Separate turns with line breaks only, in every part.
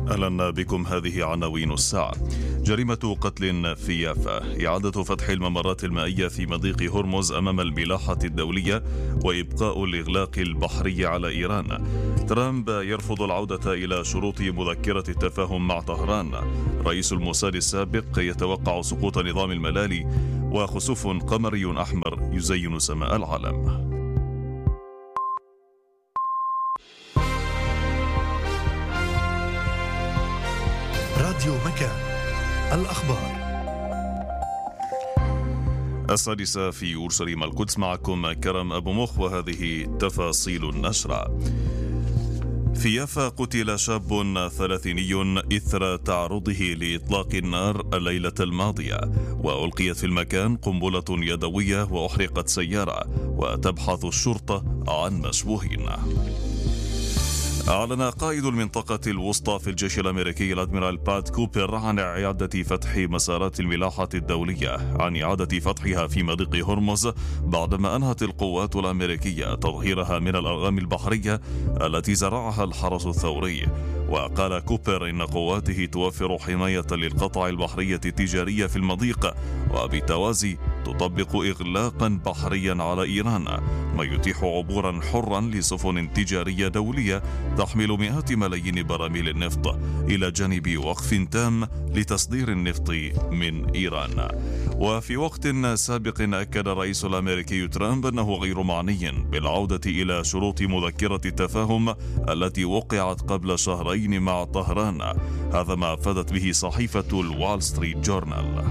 أهلا بكم. هذه عناوين الساعة. جريمة قتل في يافا، إعادة فتح الممرات المائية في مضيق هرمز أمام الملاحة الدولية، وإبقاء الإغلاق البحري على إيران. ترامب يرفض العودة إلى شروط مذكرة التفاهم مع طهران. رئيس الموساد السابق يتوقع سقوط نظام الملالي، وخسوف قمري أحمر يزين سماء العالم.
راديو مكان، الأخبار.
6 في أورشليم القدس، معكم كرم أبو مخ، وهذه تفاصيل النشرة. في يافا قتل شاب 30 إثر تعرضه لإطلاق النار الليلة الماضية، وألقيت في المكان قنبلة يدوية وأحرقت سيارة، وتبحث الشرطة عن مشبوهين. أعلن قائد المنطقة الوسطى في الجيش الأمريكي الأدميرال بات كوبر عن إعادة فتح مسارات الملاحة الدولية، عن إعادة فتحها في مضيق هرمز بعدما أنهت القوات الأمريكية تظهيرها من الألغام البحرية التي زرعها الحرس الثوري. وقال كوبر إن قواته توفر حماية للقطع البحرية التجارية في المضيق، وبالتوازي تطبق إغلاقا بحريا على إيران، ما يتيح عبورا حرا لسفن تجارية دولية تحمل مئات ملايين براميل النفط، إلى جانب وقف تام لتصدير النفط من إيران. وفي وقت سابق أكد الرئيس الأمريكي ترامب أنه غير معني بالعودة إلى شروط مذكرة التفاهم التي وقعت قبل شهرين مع طهران. هذا ما أفادت به صحيفة الوال ستريت جورنال.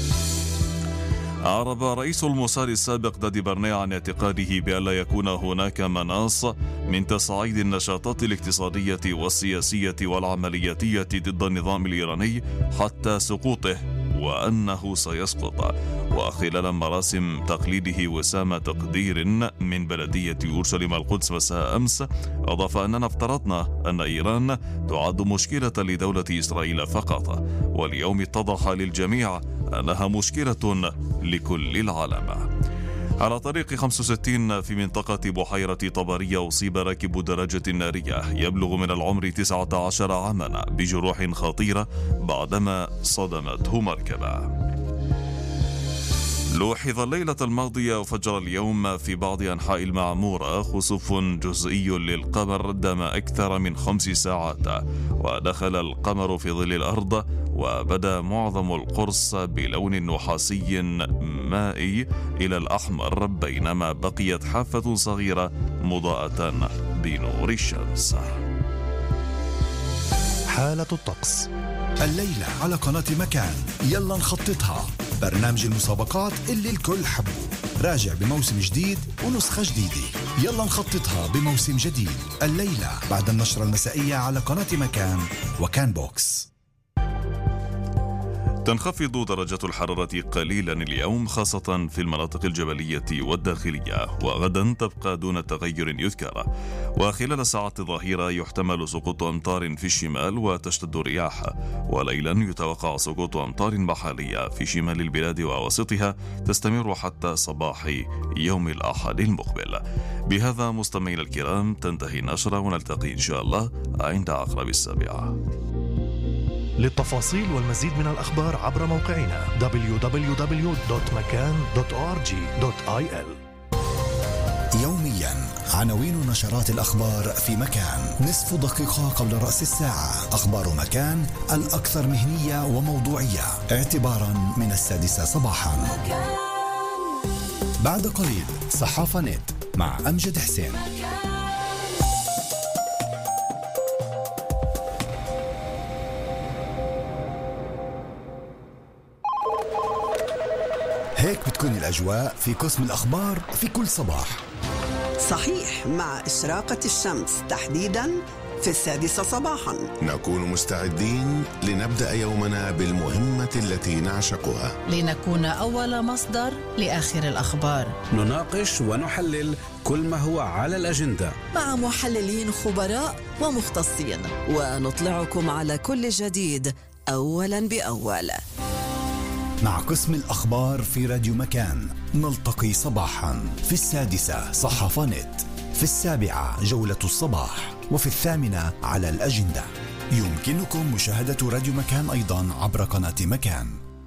أعرب رئيس الموساد السابق دادي برني عن اعتقاده بأن لا يكون هناك مناص من تصعيد النشاطات الاقتصادية والسياسية والعملياتية ضد النظام الإيراني حتى سقوطه، وأنه سيسقط. وخلال مراسم تقليده وسام تقدير من بلدية أورشليم القدس مساء أمس، أضاف أننا افترضنا أن إيران تعد مشكلة لدولة إسرائيل فقط، واليوم اتضح للجميع أنها مشكلة لكل العالم. على طريق 65 في منطقة بحيرة طبرية، أصيب راكب دراجة نارية يبلغ من العمر 19 عاما بجروح خطيرة بعدما صدمته مركبة. لوحظ الليلة الماضية وفجر اليوم في بعض أنحاء المعمورة خسوف جزئي للقمر دام أكثر من 5 ساعات، ودخل القمر في ظل الأرض، وبدا معظم القرص بلون نحاسي مائي إلى الأحمر، بينما بقيت حافة صغيرة مضاءة بنور الشمس.
حالة الطقس
الليلة على قناة مكان. يلا نخططها، برنامج المسابقات اللي الكل حبه، راجع بموسم جديد ونسخة جديدة. يلا نخططها بموسم جديد الليلة بعد النشرة المسائية على قناة مكان وكان بوكس.
تنخفض درجة الحرارة قليلا اليوم، خاصة في المناطق الجبلية والداخلية، وغدا تبقى دون تغير يذكر. وخلال ساعات الظهيرة يحتمل سقوط أمطار في الشمال وتشتد الرياح، وليلا يتوقع سقوط أمطار محلية في شمال البلاد ووسطها تستمر حتى صباح يوم الأحد المقبل. بهذا مستمعينا الكرام تنتهي النشرة، ونلتقي إن شاء الله عند عقرب 7.
للتفاصيل والمزيد من الأخبار عبر موقعنا www.makan.org.il.
يوميا عناوين نشرات الأخبار في مكان، نصف دقيقة قبل رأس الساعة. أخبار مكان الأكثر مهنية وموضوعية اعتبارا من 6 صباحا. بعد قليل صحافة نت مع أمجد حسين. هيك بتكون الأجواء في قسم الأخبار في كل صباح.
صحيح، مع إشراقة الشمس تحديداً في 6 صباحاً
نكون مستعدين لنبدأ يومنا بالمهمة التي نعشقها،
لنكون أول مصدر لآخر الأخبار.
نناقش ونحلل كل ما هو على الأجندة
مع محللين خبراء ومختصين، ونطلعكم على كل جديد أولاً بأول.
مع قسم الأخبار في راديو مكان نلتقي صباحا في 6 صحافة نت، في 7 جولة الصباح، وفي 8 على الأجندة. يمكنكم مشاهدة راديو مكان أيضا عبر قناة مكان.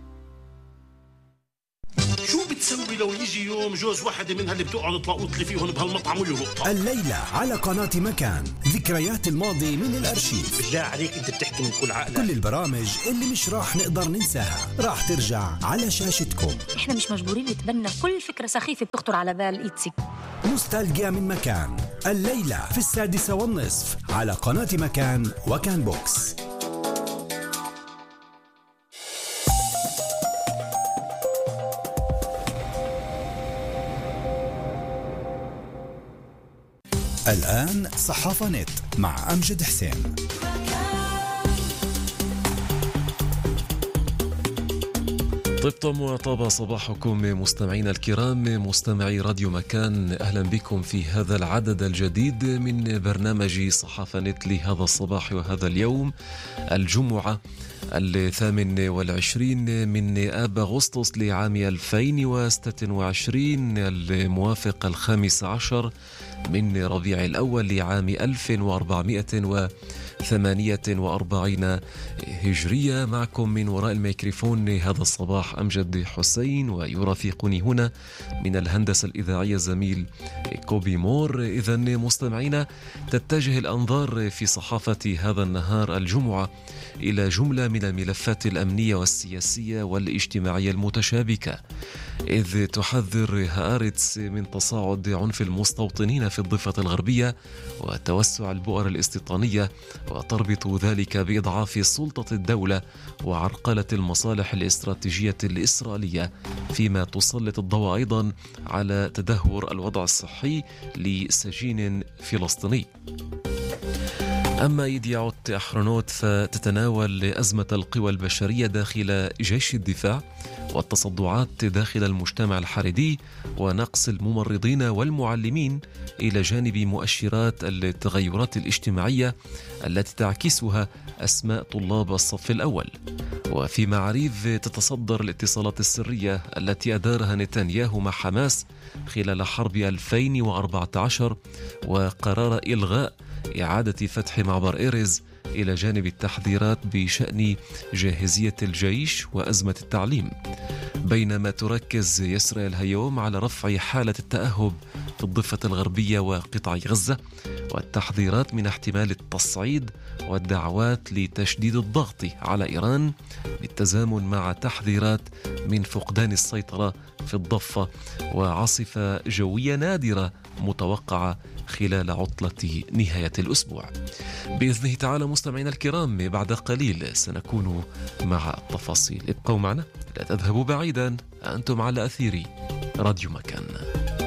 شو بتسوي لو يجي يوم جوز واحدة منها اللي بتقعد تلاقوط لي فيهم بهالمطعم ويلقطها؟
الليلة على قناة مكان ذكريات الماضي من الأرشيف.
بالله عليك أنت بتحكي من كل عقلك.
كل البرامج اللي مش راح نقدر ننساها راح ترجع على شاشتكم.
احنا مش مجبورين نتبنى كل فكرة سخيفة بتخطر على بال إيتسي.
نوستالجيا من مكان الليلة في 6:30 على قناة مكان وكان بوكس. الآن صحافة نت مع أمجد حسين.
طبتم وطاب صباحكم مستمعين الكرام، مستمعي راديو مكان، أهلا بكم في هذا العدد الجديد من برنامج صحافة نت لهذا الصباح وهذا اليوم الجمعة 28 من آب أغسطس لعام 2026 الموافق 15 من ربيع الأول لعام 1448 هجرية. معكم من وراء الميكروفون هذا الصباح أمجد حسين، ويرافقني هنا من الهندسة الإذاعية زميل كوبي مور. إذن مستمعينا، تتجه الأنظار في صحافة هذا النهار الجمعة إلى جملة من الملفات الأمنية والسياسية والاجتماعية المتشابكة، إذ تحذر هآرتس من تصاعد عنف المستوطنين في الضفة الغربية وتوسع البؤر الاستيطانية، وتربط ذلك بإضعاف سلطة الدولة وعرقلة المصالح الاستراتيجية الإسرائيلية، فيما تسلط الضوء أيضا على تدهور الوضع الصحي لسجين فلسطيني. أما يديعوت أحرنوت فتتناول أزمة القوى البشرية داخل جيش الدفاع والتصدعات داخل المجتمع الحريدي ونقص الممرضين والمعلمين، إلى جانب مؤشرات التغيرات الاجتماعية التي تعكسها أسماء طلاب الصف الأول. وفي معاريف تتصدر الاتصالات السرية التي أدارها نتنياهو مع حماس خلال حرب 2014 وقرار إلغاء إعادة فتح معبر إيرز، إلى جانب التحذيرات بشأن جاهزية الجيش وأزمة التعليم. بينما تركز إسرائيل اليوم على رفع حالة التأهب في الضفة الغربية وقطاع غزة، والتحذيرات من احتمال التصعيد والدعوات لتشديد الضغط على إيران بالتزامن مع تحذيرات من فقدان السيطرة في الضفة وعاصفة جوية نادرة متوقعة خلال عطلة نهاية الأسبوع. بإذنه تعالى مستمعينا الكرام، بعد قليل سنكون مع التفاصيل. ابقوا معنا، لا تذهبوا بعيدا، أنتم على أثير راديو مكان.